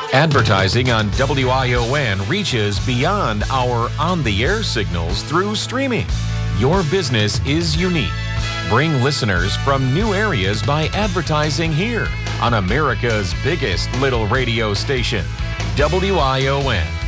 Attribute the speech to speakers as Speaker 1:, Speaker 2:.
Speaker 1: Advertising on WION reaches beyond our on-the-air signals through streaming. Your business is unique. Bring listeners from new areas by advertising here on America's biggest little radio station, WION.